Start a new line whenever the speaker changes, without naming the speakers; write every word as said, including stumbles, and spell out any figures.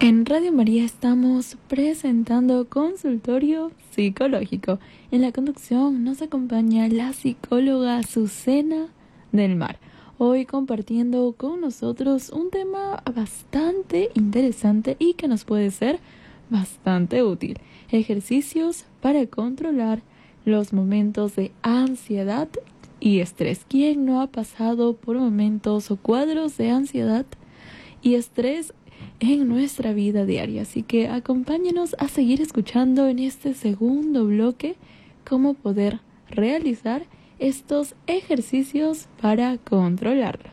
En Radio María estamos presentando Consultorio Psicológico. En la conducción nos acompaña la psicóloga Azucena del Mar. Hoy compartiendo con nosotros un tema bastante interesante y que nos puede ser bastante útil. Ejercicios para controlar los momentos de ansiedad y estrés. ¿Quién no ha pasado por momentos o cuadros de ansiedad y estrés en nuestra vida diaria? Así que acompáñenos a seguir escuchando en este segundo bloque cómo poder realizar estos ejercicios para controlarlos.